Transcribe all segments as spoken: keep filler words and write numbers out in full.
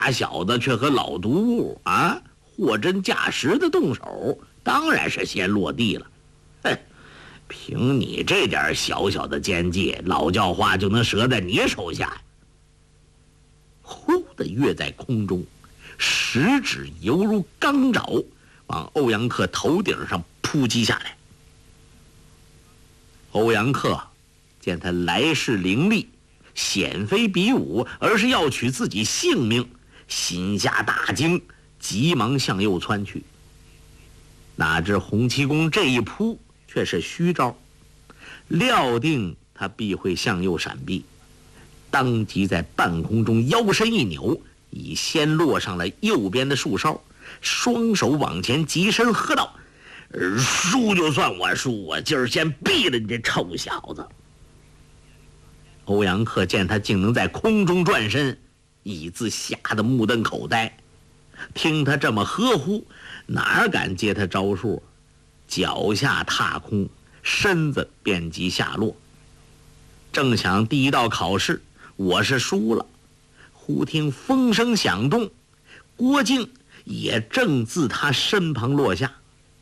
大小子却和老毒物啊货真价实的动手，当然是先落地了。哼，凭你这点小小的奸计，老教化就能折在你手下？忽地跃在空中，十指犹如钢爪，往欧阳克头顶上扑击下来。欧阳克见他来势凌厉，显非比武，而是要取自己性命，心下大惊，急忙向右窜去。哪知洪七公这一扑却是虚招，料定他必会向右闪避，当即在半空中腰身一扭，已先落上了右边的树梢，双手往前急身喝道：“输就算我输，我今儿先毙了你这臭小子！”欧阳克见他竟能在空中转身，已自吓得目瞪口呆。听他这么呵呼，哪敢接他招数？脚下踏空，身子便即下落。正想第一道考试我是输了，忽听风声响动，郭靖也正自他身旁落下。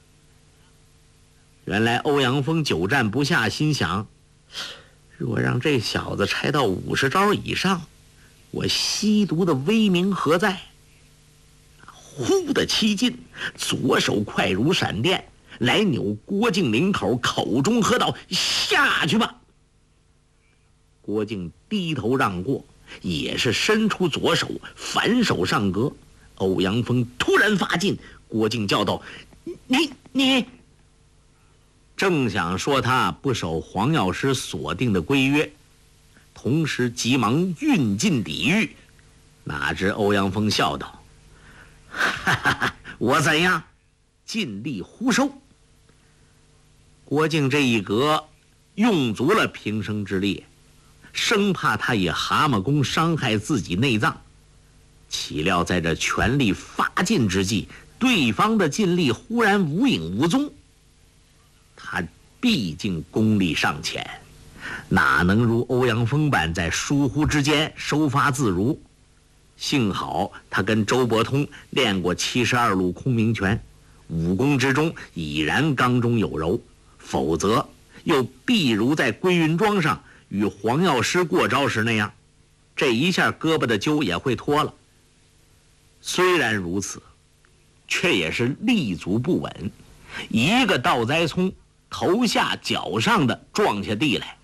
原来欧阳锋久战不下，心想若让这小子拆到五十招以上，我吸毒的威名何在？忽的七进，左手快如闪电，来扭郭靖领口，口中喝道：“下去吧！”郭靖低头让过，也是伸出左手反手上格。欧阳锋突然发劲，郭靖叫道：“你你！”正想说他不守黄药师所定的规约，同时急忙运劲抵御，哪知欧阳锋笑道：“哈哈哈，我怎样？尽力忽收。”郭靖这一格用足了平生之力，生怕他以蛤蟆功伤害自己内脏，岂料在这全力发劲之际，对方的劲力忽然无影无踪。他毕竟功力尚浅，哪能如欧阳锋般在疏忽之间收发自如？幸好他跟周伯通练过七十二路空明拳，武功之中已然刚中有柔，否则又必如在归云庄上与黄药师过招时那样，这一下胳膊的揪也会脱了。虽然如此，却也是立足不稳，一个倒栽葱头下脚上的撞下地来。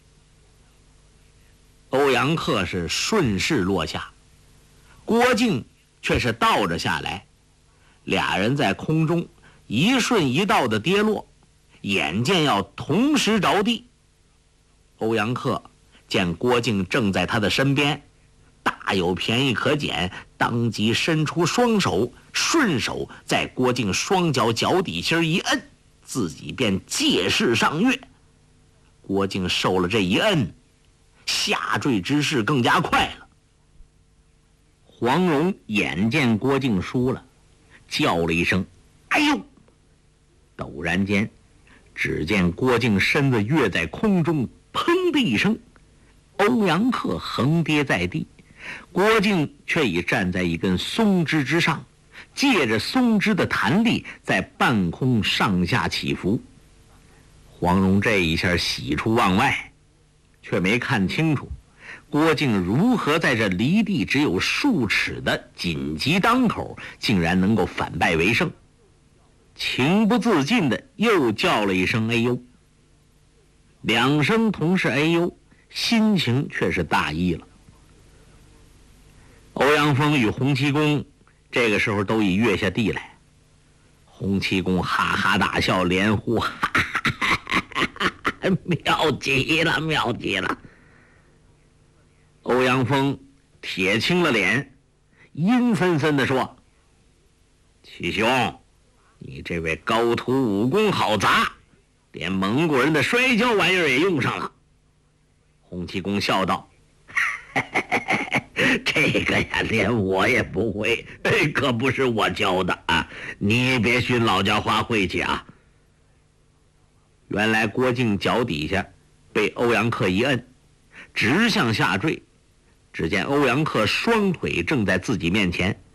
欧阳克是顺势落下，郭靖却是倒着下来，俩人在空中一顺一倒的跌落，眼见要同时着地。欧阳克见郭靖正在他的身边，大有便宜可捡，当即伸出双手，顺手在郭靖双脚脚底心一摁，自己便借势上跃。郭靖受了这一摁，下坠之势更加快了。黄蓉眼见郭靖输了，叫了一声：“哎呦！”陡然间，只见郭靖身子跃在空中，砰的一声，欧阳克横跌在地，郭靖却已站在一根松枝之上，借着松枝的弹力在半空上下起伏。黄蓉这一下喜出望外，却没看清楚郭靖如何在这离地只有数尺的紧急当口，竟然能够反败为胜，情不自禁的又叫了一声“哎呦”。两声同是“哎呦”，心情却是大异了。欧阳锋与洪七公这个时候都已跃下地来，洪七公哈哈大笑，连呼：“哈哈哈哈哈！妙极了，妙极了！”欧阳锋铁青了脸，阴森森地说：“七兄，你这位高徒武功好杂，连蒙古人的摔跤玩意儿也用上了。”洪七公笑道：“这个呀，连我也不会，可不是我教的啊！你别寻老家花晦气啊！”原来郭靖脚底下被欧阳克一摁，直向下坠， 只见欧阳克双腿正在自己面前，